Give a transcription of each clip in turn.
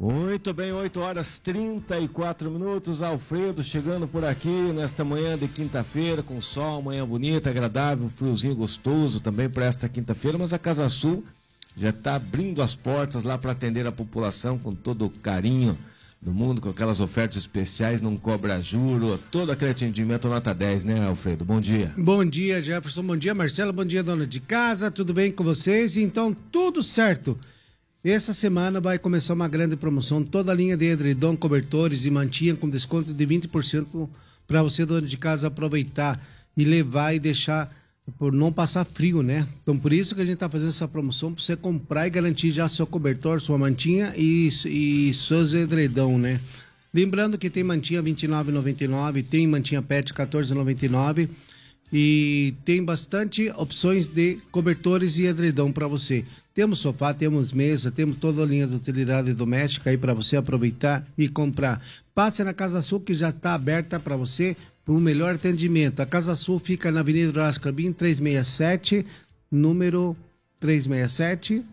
Muito bem, 8h34, Alfredo chegando por aqui nesta manhã de quinta-feira, com sol, manhã bonita, agradável, friozinho gostoso também para esta quinta-feira, mas a Casa Sul já está abrindo as portas lá para atender a população com todo o carinho do mundo, com aquelas ofertas especiais, não cobra juro, todo aquele atendimento nota 10, né, Alfredo? Bom dia. Bom dia, Jefferson, bom dia, Marcelo, bom dia, dona de casa, tudo bem com vocês? Então, tudo certo. Essa semana vai começar uma grande promoção, toda a linha de edredom, cobertores e mantinha com desconto de 20% para você, dona de casa, aproveitar e levar e deixar, por não passar frio, né? Então, por isso que a gente está fazendo essa promoção, para você comprar e garantir já seu cobertor, sua mantinha e seus edredom, né? Lembrando que tem mantinha R$ 29,99, tem mantinha pet R$ 14,99 e tem bastante opções de cobertores e edredom para você. Temos sofá, temos mesa, temos toda a linha de utilidade doméstica aí para você aproveitar e comprar. Passe na Casa Sul, que já está aberta para você por um melhor atendimento. A Casa Sul fica na Avenida Horácio Carbim, 367, número 367,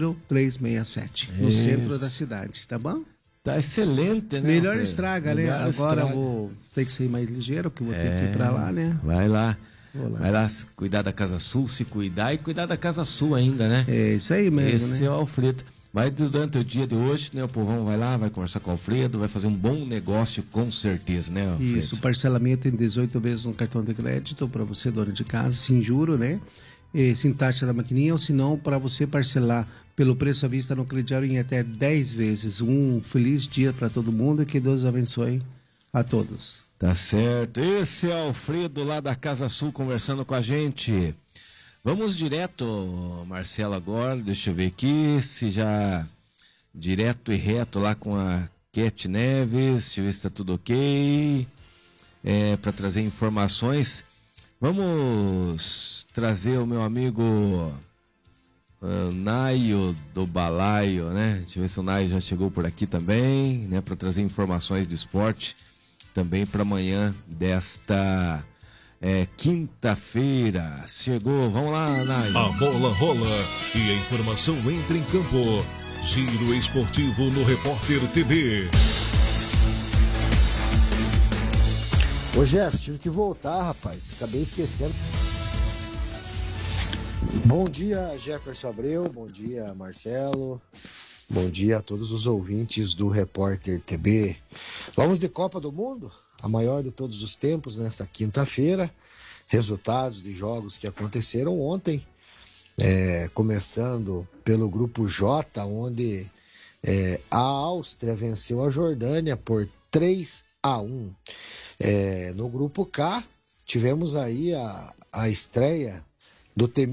no centro da cidade, tá bom? Tá excelente, né? Melhor estraga, né? Agora vou ter que ser mais ligeiro, porque vou ter que ir para lá, né? Vai lá. Vai lá cuidar da Casa Sul, se cuidar e cuidar da Casa Sul ainda, né? É isso aí mesmo, Esse né? é o Alfredo. Mas durante o dia de hoje, né, o povão vai lá, vai conversar com o Alfredo, vai fazer um bom negócio com certeza, né, Alfredo? Isso, parcelamento em 18 vezes no cartão de crédito para você, dona de casa, sem juro, né? Sem taxa da maquininha, ou se não, para você parcelar pelo preço à vista no crediário em até 10 vezes. Um feliz dia para todo mundo e que Deus abençoe a todos. Tá certo. Esse é o Alfredo lá da Casa Sul conversando com a gente. Vamos direto, Marcelo, agora. Deixa eu ver aqui se já direto e reto lá com a Cat Neves. Deixa eu ver se tá tudo ok. Para trazer informações. Vamos trazer o meu amigo Naio do Balaio, né? Deixa eu ver se o Naio já chegou por aqui também, né? Para trazer informações de esporte também para amanhã desta quinta-feira. Chegou, vamos lá, Naio. A bola rola e a informação entra em campo. Giro esportivo no Repórter TV. Ô Jeff, tive que voltar, rapaz. Acabei esquecendo. Bom dia, Jefferson Abreu. Bom dia, Marcelo. Bom dia a todos os ouvintes do Repórter TV. Vamos de Copa do Mundo, a maior de todos os tempos, nessa quinta-feira. Resultados de jogos que aconteceram ontem. Começando pelo grupo J, onde a Áustria venceu a Jordânia por 3-1. No grupo K, tivemos aí a estreia do